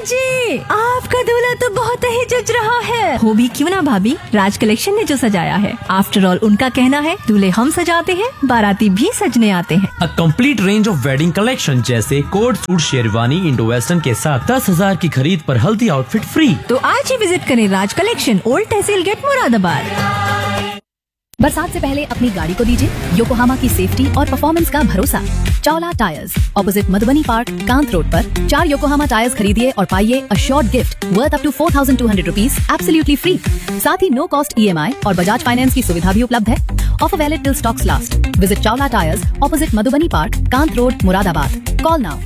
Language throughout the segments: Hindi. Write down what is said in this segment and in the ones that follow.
जी, आपका दूल्हा तो बहुत ही जज रहा है। हो भी क्यों ना भाभी, राज कलेक्शन ने जो सजाया है। आफ्टर ऑल उनका कहना है दूल्हे हम सजाते हैं, बाराती भी सजने आते हैं। A complete range of wedding collection जैसे coat suit, sherwani, Indo western के साथ 10,000 की खरीद पर हल्दी आउटफिट फ्री। तो आज ही विजिट करें राज कलेक्शन, ओल्ड तहसील गेट, मुरादाबाद। बरसात से पहले अपनी गाड़ी को दीजिए योकोहामा की सेफ्टी और परफॉर्मेंस का भरोसा। Chawla tyres, opposite Madhubani park, Kant road पर 4 योकोहामा टायर्स खरीदिए और पाइए assured gift worth up to 4,200 rupees absolutely free. साथ ही नो कॉस्ट EMI और बजाज फाइनेंस की सुविधा भी उपलब्ध है। Offer valid till stocks last. Visit Chawla tyres, opposite Madhubani park, Kant road, Moradabad. Call now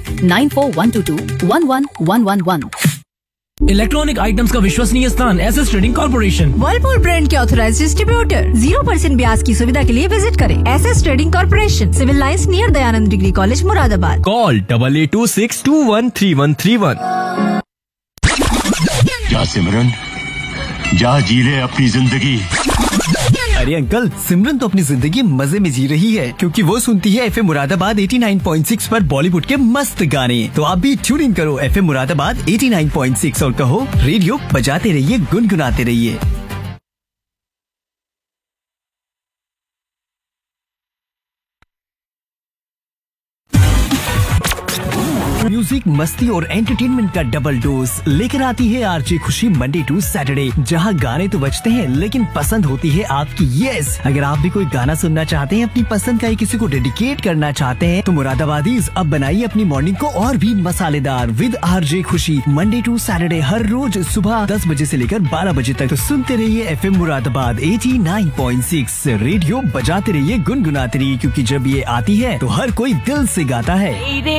9412211111। Electronic items का विश्वसनीय स्थान SS trading corporation. Whirlpool brand के ऑथराइज्ड डिस्ट्रीब्यूटर। 0% ब्याज की सुविधा के लिए विजिट करें SS trading corporation, civil lines near Dayanand degree college, Moradabad. Call 8826213131। जा सिमरन, जा जी ले अपनी जिंदगी। अरे अंकल, सिमरन तो अपनी जिंदगी मजे में जी रही है क्योंकि वो सुनती है FM मुरादाबाद 89.6 पर बॉलीवुड के मस्त गाने। तो आप भी ट्यून इन करो FM मुरादाबाद 89.6 और कहो रेडियो बजाते रहिए, गुनगुनाते रहिए। म्यूजिक, मस्ती और एंटरटेनमेंट का डबल डोज लेकर आती है RJ खुशी मंडे टू सैटरडे, जहां गाने तो बजते हैं लेकिन पसंद होती है आपकी। यस, अगर आप भी कोई गाना सुनना चाहते हैं, अपनी पसंद का ही किसी को डेडिकेट करना चाहते हैं, तो मुरादाबादीज अब बनाइए अपनी मॉर्निंग को और भी मसालेदार विद RJ खुशी मंडे टू सैटरडे, हर रोज सुबह 10 बजे से लेकर 12 बजे तक। तो सुनते रहिए FM मुरादाबाद 89.6, रेडियो बजाते रहिए, गुनगुनाते रहिए, क्योंकि जब ये आती है तो हर कोई दिल से गाता है।